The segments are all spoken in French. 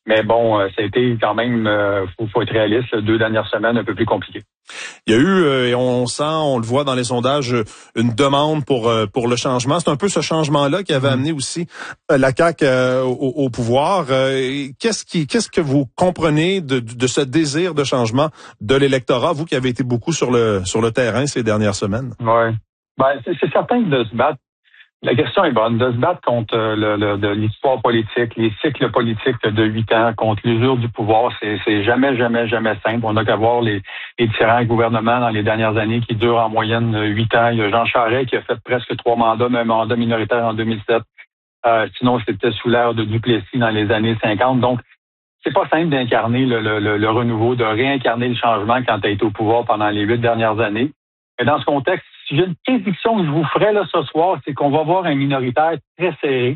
Mais bon, ça a été quand même, faut être réaliste, 2 dernières semaines un peu plus compliquées. Il y a eu, et on le voit dans les sondages, une demande pour le changement. C'est un peu ce changement-là qui avait amené aussi la CAQ au pouvoir. Qu'est-ce que vous comprenez de ce désir de changement de l'électorat, vous qui avez été beaucoup sur le terrain ces dernières semaines? Ouais. Ben, c'est certain que de se battre. La question est bonne. De se battre contre de l'histoire politique, les cycles politiques de 8 ans, contre l'usure du pouvoir, c'est jamais simple. On n'a qu'à voir les différents gouvernements dans les dernières années qui durent en moyenne 8 ans. Il y a Jean Charest qui a fait presque 3 mandats, mais un mandat minoritaire en 2007. Sinon, c'était sous l'ère de Duplessis dans les années 50. Donc, c'est pas simple d'incarner le renouveau, de réincarner le changement quand tu as été au pouvoir pendant les 8 dernières années. Mais dans ce contexte, si j'ai une prédiction que je vous ferai là ce soir, c'est qu'on va voir un minoritaire très serré.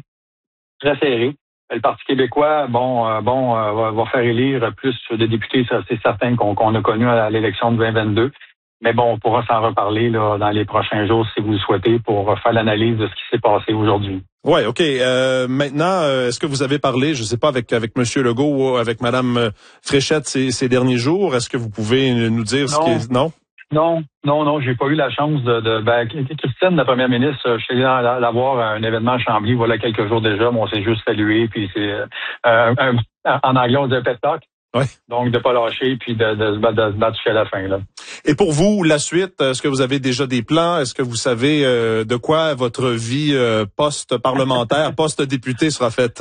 Le Parti québécois, va faire élire plus de députés, ça c'est certain qu'on a connu à l'élection de 2022. Mais bon, on pourra s'en reparler là dans les prochains jours si vous le souhaitez pour faire l'analyse de ce qui s'est passé aujourd'hui. Ouais, OK. Maintenant, est-ce que vous avez parlé, je sais pas, avec M. Legault ou avec Mme Fréchette ces derniers jours? Est-ce que vous pouvez nous dire ce qui est... Non? Non, j'ai pas eu la chance Christine, la première ministre, je suis allé la voir à un événement à Chambly, voilà quelques jours déjà, mais on s'est juste salué, puis c'est en anglais on dit un pet talk. Ouais. Donc de pas lâcher, puis de se battre jusqu'à la fin là. Et pour vous, la suite, est-ce que vous avez déjà des plans? Est-ce que vous savez de quoi votre vie post-parlementaire, post-député sera faite?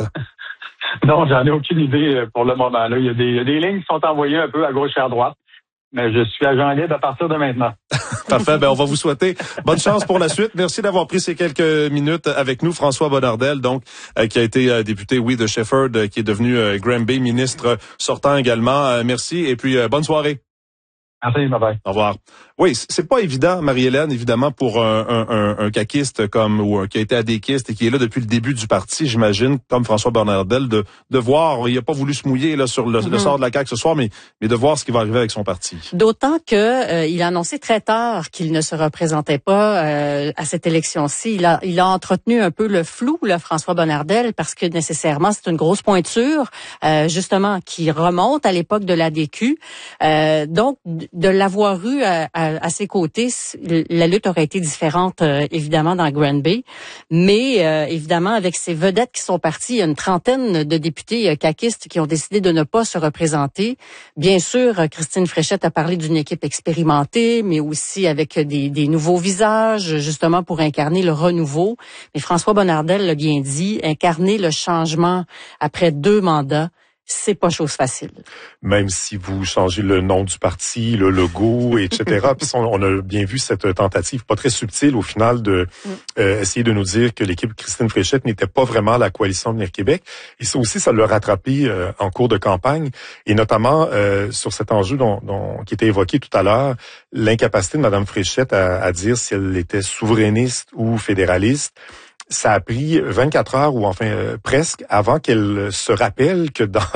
Non, j'en ai aucune idée pour le moment là. Il y a des lignes qui sont envoyées un peu à gauche et à droite. Mais je suis agent libre à partir de maintenant. Parfait. On va vous souhaiter bonne chance pour la suite. Merci d'avoir pris ces quelques minutes avec nous. François Bonnardel, donc, qui a été député, de Shefford, qui est devenu Granby, ministre sortant également. Merci et puis bonne soirée. Merci, bye-bye. Au revoir. Oui, c'est pas évident, Marie-Hélène, évidemment, pour un caquiste qui a été adéquiste et qui est là depuis le début du parti, j'imagine, comme François Bonnardel, de voir, il a pas voulu se mouiller là sur le sort de la CAQ ce soir, mais de voir ce qui va arriver avec son parti. D'autant que il a annoncé très tard qu'il ne se représentait pas à cette élection-ci. Il a entretenu un peu le flou, là, François Bonnardel, parce que nécessairement c'est une grosse pointure, justement, qui remonte à l'époque de l'ADQ. Donc, de l'avoir eu à ses côtés, la lutte aurait été différente, évidemment, dans Granby. Mais, évidemment, avec ces vedettes qui sont parties, il y a une trentaine de députés caquistes qui ont décidé de ne pas se représenter. Bien sûr, Christine Fréchette a parlé d'une équipe expérimentée, mais aussi avec des nouveaux visages, justement, pour incarner le renouveau. Mais François Bonnardel l'a bien dit, incarner le changement après 2 mandats, c'est pas chose facile. Même si vous changez le nom du parti, le logo, etc. Puis on a bien vu cette tentative pas très subtile au final de essayer de nous dire que l'équipe Christine Fréchette n'était pas vraiment la coalition Avenir Québec. Et ça aussi, ça l'a rattrapé en cours de campagne. Et notamment sur cet enjeu qui était évoqué tout à l'heure, l'incapacité de Mme Fréchette à dire si elle était souverainiste ou fédéraliste. Ça a pris 24 heures ou enfin presque avant qu'elle se rappelle que dans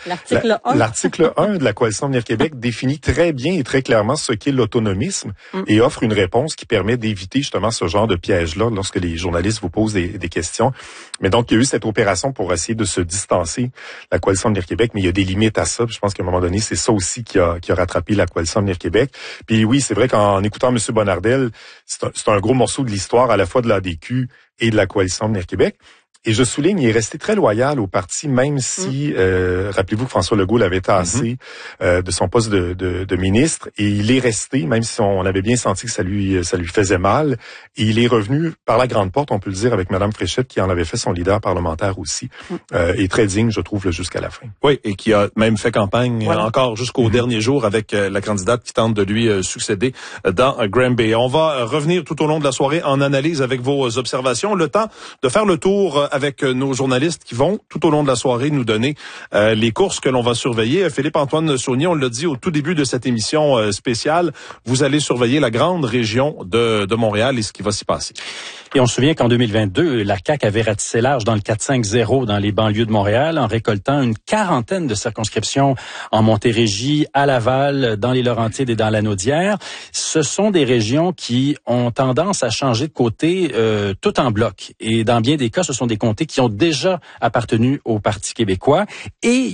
l'article 1 de la coalition Avenir Québec définit très bien et très clairement ce qu'est l'autonomisme et offre une réponse qui permet d'éviter justement ce genre de piège-là lorsque les journalistes vous posent des questions. Mais donc, il y a eu cette opération pour essayer de se distancer la coalition Avenir Québec, mais il y a des limites à ça. Je pense qu'à un moment donné, c'est ça aussi qui a rattrapé la coalition Avenir Québec. Puis oui, c'est vrai qu'en écoutant M. Bonnardel, c'est un gros morceau de l'histoire à la fois de l'ADQ et de la coalition Avenir Québec. Et je souligne, il est resté très loyal au parti, même si, rappelez-vous que François Legault l'avait tassé de son poste de ministre, et il est resté, même si on avait bien senti que ça lui faisait mal, et il est revenu par la grande porte, on peut le dire, avec Mme Fréchette, qui en avait fait son leader parlementaire aussi, et très digne, je trouve, jusqu'à la fin. Oui, et qui a même fait campagne encore jusqu'au dernier jour avec la candidate qui tente de lui succéder dans Granby. On va revenir tout au long de la soirée en analyse avec vos observations. Le temps de faire le tour avec nos journalistes qui vont tout au long de la soirée nous donner les courses que l'on va surveiller. Philippe-Antoine Saunier, on l'a dit au tout début de cette émission spéciale, vous allez surveiller la grande région de Montréal et ce qui va s'y passer. Et on se souvient qu'en 2022, la CAQ avait ratissé large dans le 4-5-0 dans les banlieues de Montréal en récoltant une 40aine de circonscriptions en Montérégie, à Laval, dans les Laurentides et dans la Naudière. Ce sont des régions qui ont tendance à changer de côté tout en bloc. Et dans bien des cas, ce sont des comtés qui ont déjà appartenu au Parti québécois. Et